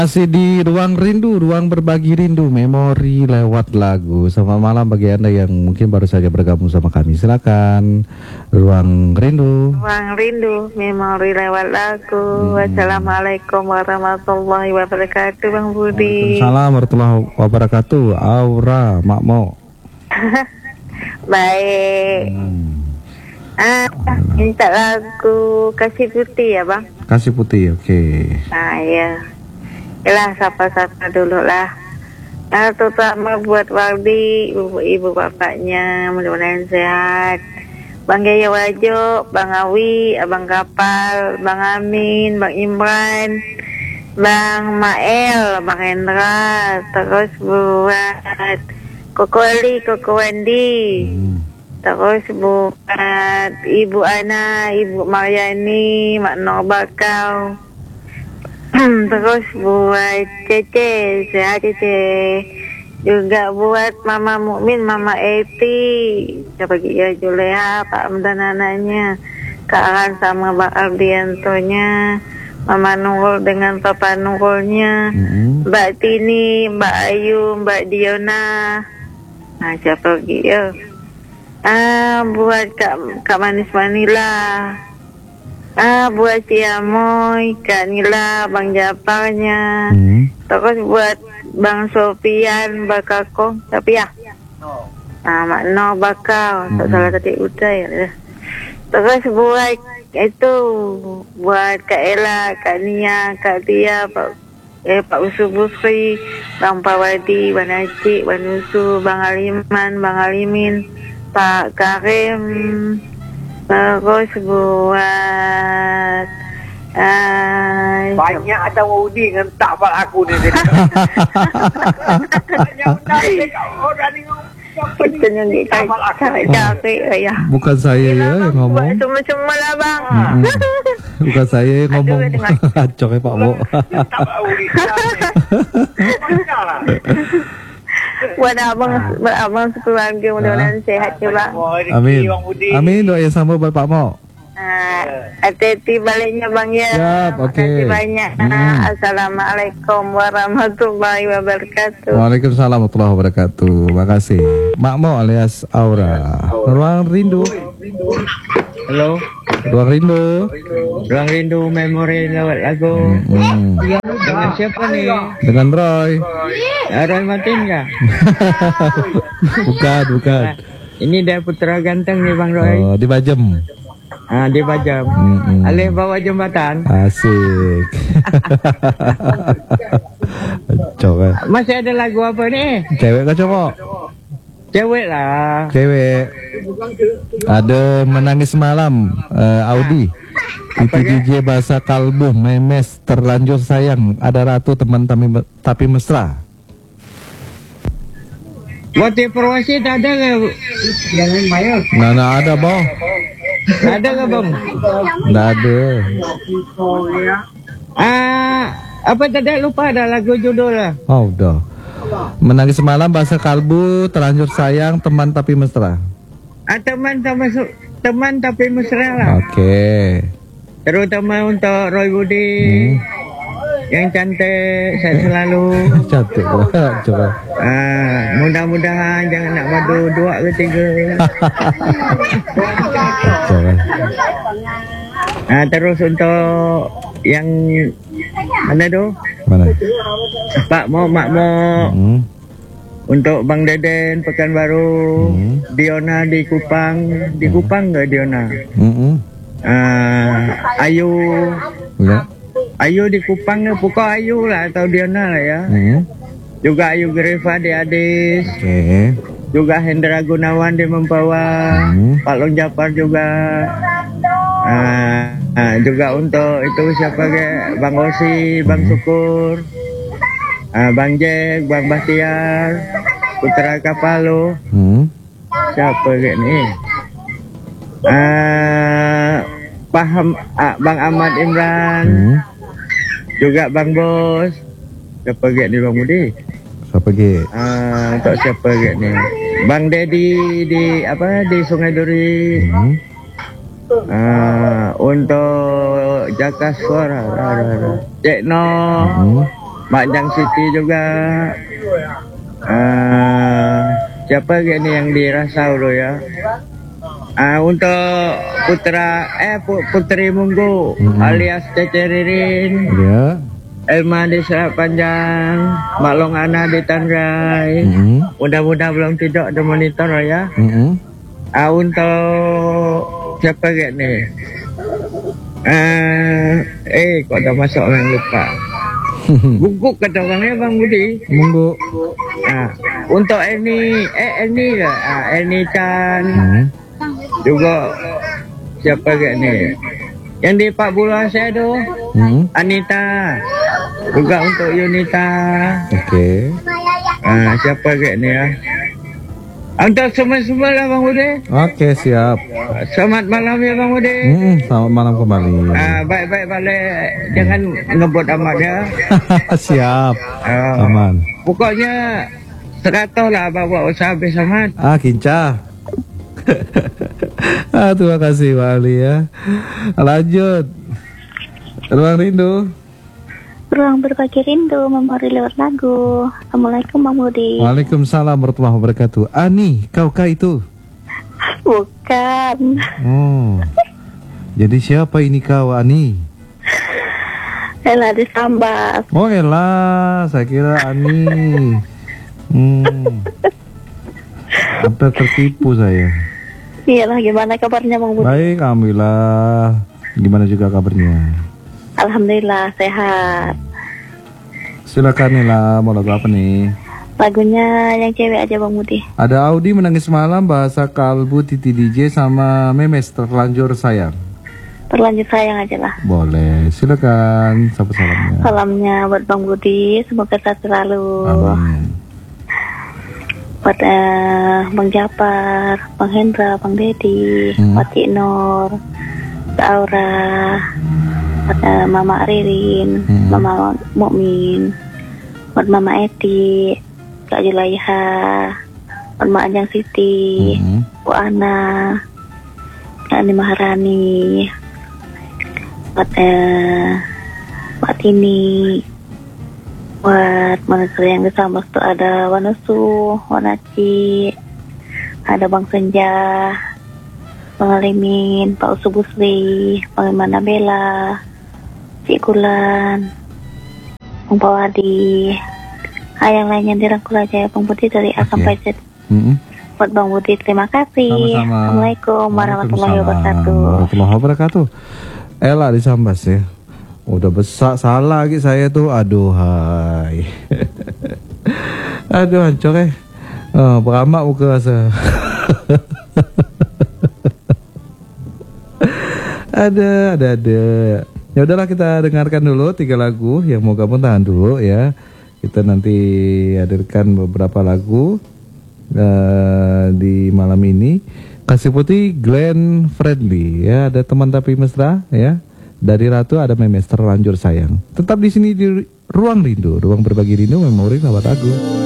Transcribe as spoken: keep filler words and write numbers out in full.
Masih di Ruang Rindu, Ruang Berbagi Rindu, memori lewat lagu. Selamat malam bagi Anda yang mungkin baru saja bergabung sama kami. Silakan Ruang Rindu. Ruang Rindu, memori lewat lagu. Hmm. Wassalamualaikum warahmatullahi wabarakatuh, Bang Budi. Waalaikumsalam warahmatullahi wabarakatuh. Aura, Makmo. Baik. Hmm. Ah, minta lagu Kasih Putih ya, Bang? Kasih Putih, oke. Okay. Ah, ya. Yalah, sapa-sapa dulu lah. Nah, terutama buat Waldi, ibu-ibu bapaknya, mudah-mudahan sehat. Bang Gaya Wajo, Bang Awi, Abang Kapal, Bang Amin, Bang Imran, Bang Mael, Bang Hendra, terus buat Koko Ali, Koko Wendy, terus buat Ibu Ana, Ibu Maryani, Mak Nur Bakau. Terus buat Cece, sehat Cece. Juga buat Mama Mukmin, Mama Eti, siapa ya Juleha, Pak Amdan anaknya, Kak Aran sama Pak Ardiantonya, Mama Nurul dengan Papa Nurulnya, mm-hmm. Mbak Tini, Mbak Ayu, Mbak Diona. Nah, siapa lagi ya? Ah, buat Kak, Kak Manis Manila. Ah, buat si Amoy, Kak Nila, Bang Japarnya, hmm. Terus buat Bang Sofian, Bakako, tapi ya, ah, Mak No Bakal, hmm. Tak salah tadi udah ya. Terus buat itu, buat Kak Ella, Kak Nia, Kak Tia, Pak, eh, Pak Usu Busri, Bang Pawadi, Bang Acik, Bang Usu, Bang Aliman, Bang Alimin, Pak Karim. Terus buat uh, banyak ada Wudi ngentak pak aku ni. Bukan saya ya yang ngomong. Cuma-cuma lah bang. Bukan saya yang ngomong. Acok ya Pak Mo. Buat abang, buat abang sekeluarga mudah-mudahan sehat ya bang. Amin. Amin, doa yang sama buat Pak Mo. Uh, hati-hati baliknya bang ya. Siap, oke. Okay. Terima kasih banyak. Hmm. Assalamualaikum warahmatullahi wabarakatuh. Waalaikumsalam warahmatullahi wabarakatuh. Terima kasih. Makmo alias Aura. Ruang Rindu. Halo. Ruang Rindu. Ruang Rindu memori lewat lagu. Hmm. Dengan siapa nih? Dengan Roy. Roy Martin kah? Bukan, bukan. Nah, ini dia putra ganteng nih Bang Roy. Oh, di Bajem. Ah, di Bajem. Mm-hmm. Alih bawah jembatan. Asik. Coba. Masih ada lagu apa nih? Cewek kah cowok? Cewek lah. Cewek. Ada Menangis Malam, uh, Audi. Itu D J Bahasa Kalbu, Memes, Terlanjur Sayang. Ada Ratu Teman Tapi, tapi Mesra. Buat informasi tak ada nggak? Jangan main. Nah, nah ada bang. Tak ada nggak bang? Nggak ada. Ah, apa tadi lupa ada lagu judul lah. Oh udah. Menangis Malam, Bahasa Kalbu, Terlanjur Sayang, Teman Tapi Mesra. Ah, teman sama teman tapi mesra lah. Oke. Okay. Terutama untuk Roy Budi. Hmm. Yang cantik, saya selalu cantik lah, coba. Ah, mudah-mudahan jangan nak madu dua ke tiga. Coba. Ah, terus untuk yang mana tu? Mana? Pak Mo, Mak Mo. Hmm. Untuk Bang Deden Pekanbaru, hmm. Diona di Kupang, di hmm. Kupang ke Diona? Hmm. Ah, Ayu. Ya. Ayu di Kupang ni pukul Ayu lah atau Diona lah ya. Hmm. Juga Ayu Greva di Adis. Okay. Juga Hendra Gunawan di Mempawah. Hmm. Pak Long Japar juga. Ah, ah, juga untuk itu siapa ke? Bang Osi, Bang hmm. Syukur. Ah, Bang Jack, Bang Bahtiar, Putra Kapalo. Hmm. Siapa ke ni? Ah, Paham ah, Bang Ahmad Imran. Hmm. Juga Bang Bos. Siapa ke ni Bang Budi? Siapa ke? Ah, untuk siapa ke ni? Bang Dedi di apa di Sungai Duri. Hmm. Ah, untuk Jaka Suara. Cik No. Hmm. Mak Jang Siti juga. Uh, siapa gini yang dirasa dulu ya? Uh, untuk putra eh Putri Munggu hmm. alias Cece Ririn. Ya. Elma di Selat Panjang, Maklong Ana di Tangrai. Mm-hmm. Mudah-mudahan belum tidur ada monitor ya. Mm-hmm. Uh, untuk siapa gak nih? Uh, eh kok udah masuk orang lupa. Guguk kata orangnya Bang Budi. Munggu. Nah, untuk Eni, eh Eni lah, ah, Eni Chan. Mm-hmm. Juga siapa gak nih? Yang di Pak Bulan saya tuh, mm-hmm. Anita. Juga untuk Yunita. Oke. Okay. Ah, siapa kayak ni ya? Untuk semua-semua lah Bang Budi. Oke, okay, siap. Selamat malam ya Bang Budi. Hmm, selamat malam kembali. Ah, baik-baik balik. Jangan ngebut amat ya. Siap. Ah, aman. Pokoknya seratus lah bawa usaha habis amat. Ah, kincah. Ah, terima kasih Pak Ali ya. Lanjut. Ruang Rindu. Ruang Berbagi Rindu, memori lewat lagu. Assalamualaikum Bang Budi. Waalaikumsalam warahmatullahi wabarakatuh. Ani, kaukah itu? Bukan. Oh. Jadi siapa ini kau, Ani? Ella Disambas. Oh, Ella, saya kira Ani. Hmm. Hampir tertipu saya. Iyalah, gimana kabarnya Bang Budi? Baik, alhamdulillah. Gimana juga kabarnya? Alhamdulillah sehat. Silakan Nila, mau lagu apa nih? Lagunya yang cewek aja Bang Budi. Ada Audi Menangis Malam, Bahasa Kalbu, Titi D J, sama Memes Terlanjur Sayang. Terlanjur Sayang aja lah. Boleh, silakan. Siapa salamnya? Salamnya buat Bang Budi, semoga sehat selalu. Amin. Buat uh, Bang Japar, Bang Hendra, Bang Dedi, hmm. Pak Cik Nur, Aura, buat Mama Ririn, hmm. Mama Mukmin, buat Mama Eti, Kak Julaiha, buat Mak Jang Siti, hmm. Bu Ana, Kak Ani Maharani, buat uh, Mbak Tini, buat manusia yang disambut tuh ada Wanusu, Wanaci, ada Bang Senja, Bang Alimin, Pak Usubusri, Bang Imana Bella, Cik Kulan, Bang Pawadi, ah, yang lainnya dirangkul aja ya Bang Budi dari A sampai Z. Mm-hmm. Buat Bang Budi terima kasih. Sama-sama. Assalamualaikum warahmatullahi wabarakatuh. Warahmatullahi wabarakatuh. Ella Disambas ya. Udah besar salah lagi saya tuh. Aduh hai. Aduh hancur eh. Oh, beramak muka rasa. Ada, ada, ada. Ya udahlah kita dengarkan dulu tiga lagu yang mau kamu tahan dulu ya. Kita nanti hadirkan beberapa lagu uh, di malam ini. Kasih Putih Glenn Fredly ya, ada Teman Tapi Mesra ya. Dari Ratu ada Memes Terlanjur Sayang. Tetap di sini di Ruang Rindu, ruang berbagi rindu, memori lewat lagu.